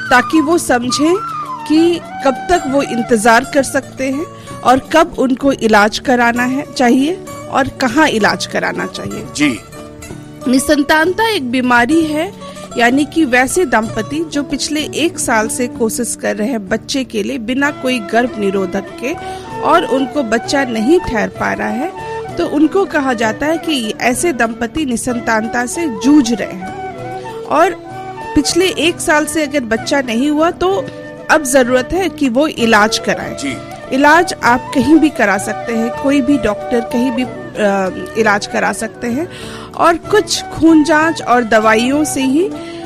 ताकि वो समझें कि कब तक वो इंतजार कर सकते हैं और कब उनको इलाज कराना है चाहिए और कहाँ इलाज कराना चाहिए। जी। निसंतानता एक बीमारी है, यानी कि वैसे दंपति जो पिछले 1 साल से कोशिश कर रहे हैं बच्चे के लिए बिना कोई गर्भ निरोधक के और उनको बच्चा नहीं ठहर पा रहा है, तो उनको कहा जाता है कि ऐसे दंपति निसंतानता से जूझ रहे हैं। और पिछले 1 साल से अगर बच्चा नहीं हुआ तो अब जरूरत है कि वो इलाज कराएं। जी। इलाज आप कहीं भी करा सकते हैं, कोई भी डॉक्टर कहीं भी इलाज करा सकते हैं और कुछ खून जांच और दवाइयों से ही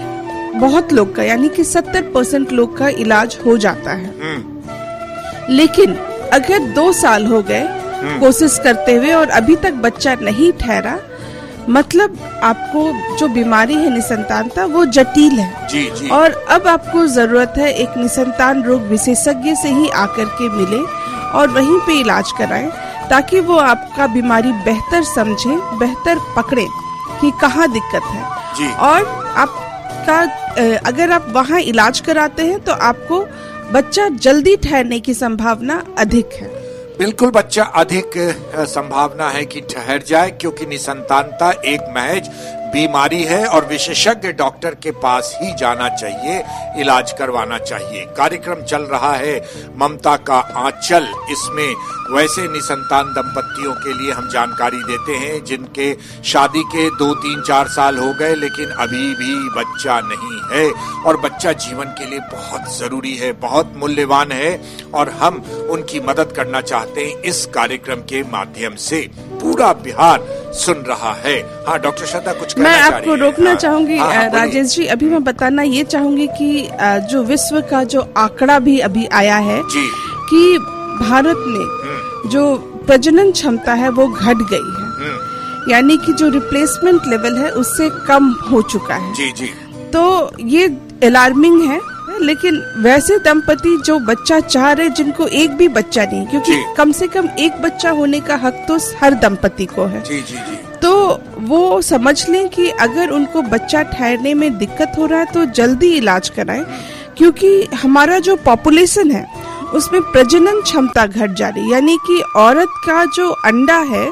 बहुत लोग का, यानी कि 70% लोग का इलाज हो जाता है। लेकिन अगर 2 साल हो गए कोशिश करते हुए और अभी तक बच्चा नहीं ठहरा, मतलब आपको जो बीमारी है निसंतानता वो जटिल है। जी, जी। और अब आपको जरूरत है एक निसंतान रोग विशेषज्ञ से ही आकर के मिले और वहीं पे इलाज कराएं, ताकि वो आपका बीमारी बेहतर समझे, बेहतर पकड़े कि कहाँ दिक्कत है। जी। और आपका अगर आप वहाँ इलाज कराते हैं तो आपको बच्चा जल्दी ठहरने की संभावना अधिक है। बिल्कुल, बच्चा अधिक संभावना है कि ठहर जाए, क्योंकि निसंतानता एक महज बीमारी है और विशेषज्ञ डॉक्टर के पास ही जाना चाहिए, इलाज करवाना चाहिए। कार्यक्रम चल रहा है ममता का आंचल। इसमें वैसे निसंतान दंपतियों के लिए हम जानकारी देते हैं जिनके शादी के 2, 3, 4 साल हो गए लेकिन अभी भी बच्चा नहीं है, और बच्चा जीवन के लिए बहुत जरूरी है, बहुत मूल्यवान है, और हम उनकी मदद करना चाहते हैं इस कार्यक्रम के माध्यम से। पूरा बिहार सुन रहा है। हाँ डॉक्टर श्रद्धा, कुछ मैं आपको रोकना चाहूंगी हाँ, राजेश जी। अभी मैं बताना ये चाहूंगी कि जो विश्व का जो आंकड़ा भी अभी आया है जी, कि भारत में जो प्रजनन क्षमता है वो घट गई है, यानी कि जो रिप्लेसमेंट लेवल है उससे कम हो चुका है। जी, जी। तो ये अलार्मिंग है। लेकिन वैसे दंपति जो बच्चा चाह रहे जिनको एक भी बच्चा नहीं, क्योंकि कम से कम एक बच्चा होने का हक तो हर दंपति को है। जी, जी, जी। तो वो समझ लें कि अगर उनको बच्चा ठहरने में दिक्कत हो रहा है तो जल्दी इलाज कराएं, क्योंकि हमारा जो पॉपुलेशन है उसमें प्रजनन क्षमता घट जा रही है, यानी कि औरत का जो अंडा है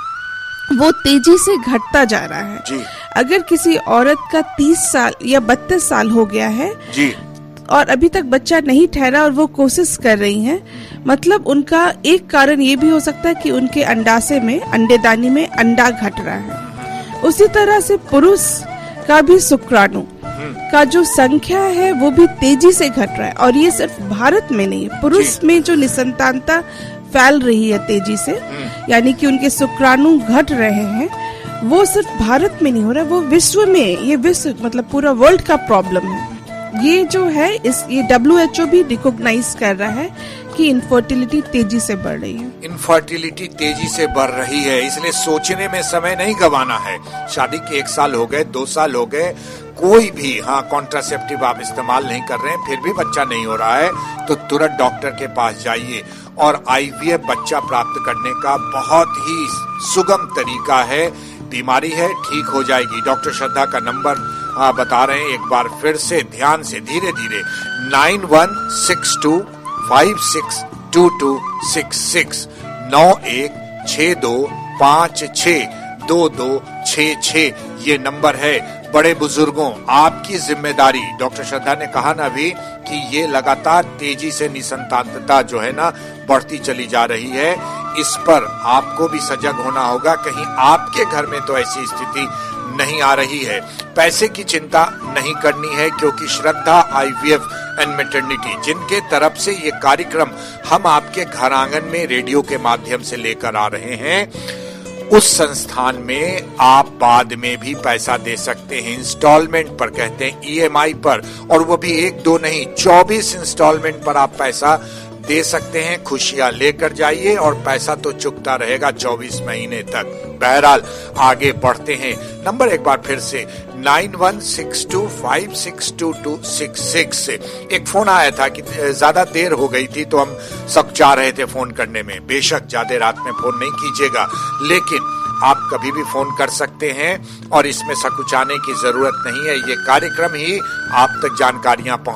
वो तेजी से घटता जा रहा है। जी। अगर किसी औरत का 30 साल या 32 साल हो गया है जी, और अभी तक बच्चा नहीं ठहरा और वो कोशिश कर रही हैं, मतलब उनका एक कारण ये भी हो सकता है कि उनके अंडाशय में, अंडेदानी में अंडा घट रहा है। उसी तरह से पुरुष का भी शुक्राणु का जो संख्या है वो भी तेजी से घट रहा है, और ये सिर्फ भारत में नहीं है, पुरुष में जो निसंतानता फैल रही है तेजी से, यानी कि उनके शुक्राणु घट रहे हैं, वो सिर्फ भारत में नहीं हो रहा, वो विश्व में, ये विश्व मतलब पूरा वर्ल्ड का प्रॉब्लम है। ये जो है ये WHO भी रिकॉग्नाइज कर रहा है कि इनफर्टिलिटी तेजी से बढ़ रही है। इनफर्टिलिटी तेजी से बढ़ रही है, इसलिए सोचने में समय नहीं गंवाना है। शादी के 1 साल हो गए, 2 साल हो गए, कोई भी कॉन्ट्रासेप्टिव आप इस्तेमाल नहीं कर रहे हैं, फिर भी बच्चा नहीं हो रहा है, तो तुरंत डॉक्टर के पास जाइए। और IVF बच्चा प्राप्त करने का बहुत ही सुगम तरीका है। बीमारी है, ठीक हो जाएगी। डॉक्टर श्रद्धा का नंबर बता रहे हैं एक बार फिर से, ध्यान से, धीरे धीरे। 9162562266 9162562266 ये नंबर है। बड़े बुजुर्गों, आपकी जिम्मेदारी, डॉक्टर श्रद्धा ने कहा ना अभी कि ये लगातार तेजी से निसंतानता जो है ना बढ़ती चली जा रही है, इस पर आपको भी सजग होना होगा। कहीं आपके घर में तो ऐसी स्थिति नहीं आ रही है। पैसे की चिंता नहीं करनी है, क्योंकि श्रद्धा IVF एंड मैटरनिटी, जिनके तरफ से ये कार्यक्रम हम आपके घर आंगन में रेडियो के माध्यम से लेकर आ रहे हैं, उस संस्थान में आप बाद में भी पैसा दे सकते हैं, इंस्टॉलमेंट पर, कहते हैं EMI पर, और वो भी 1-2 नहीं, 24 इंस्टॉलमेंट पर आप पैसा दे सकते हैं। खुशियां लेकर जाइए और पैसा तो चुकता रहेगा 24 महीने तक। बहरहाल आगे बढ़ते हैं। नंबर एक बार फिर से 9162562266। एक फोन आया था कि ज्यादा देर हो गई थी तो हम सब चाह रहे थे फोन करने में। बेशक ज्यादा रात में फोन नहीं कीजिएगा, लेकिन आप कभी भी फोन कर सकते हैं और इसमें सकुचाने की जरूरत नहीं है। ये कार्यक्रम ही आप तक जानकारियां